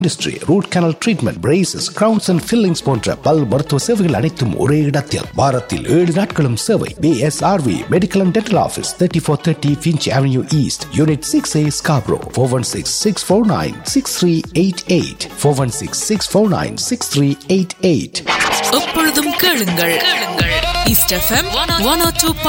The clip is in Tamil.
Dentistry, root canal treatment, braces, crowns and fillings போன்ற பல் மருத்துவ சேவைகள் அனைத்தும் ஒரே இடத்தில். வாரத்தில் 7 நாட்களும் சேவை. BSRV Medical and Dental Office 3430 Finch Avenue East, Unit 6A, Scarborough. 416-649-6388. 416-649-6388. எப்பொழுதும் கேளுங்கள். East FM 102.